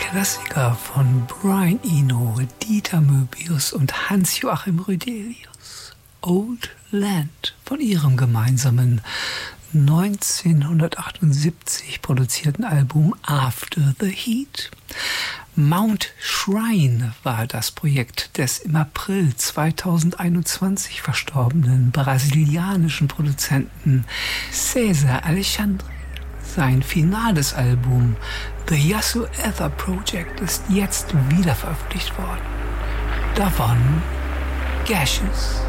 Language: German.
Klassiker von Brian Eno, Dieter Möbius und Hans-Joachim Rüdelius. Old Land von ihrem gemeinsamen 1978 produzierten Album After the Heat. Mount Shrine war das Projekt des im April 2021 verstorbenen brasilianischen Produzenten César Alexandre. Sein finales Album The Yasu Ether Project ist jetzt wieder veröffentlicht worden. Davon Gaseous.